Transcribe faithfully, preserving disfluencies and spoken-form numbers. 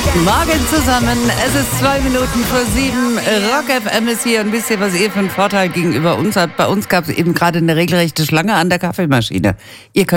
Morgen zusammen, es ist zwei Minuten vor sieben, Rock F M ist hier und wisst ihr, was ihr für einen Vorteil gegenüber uns habt? Bei uns gab es eben gerade eine regelrechte Schlange an der Kaffeemaschine. Ihr könnt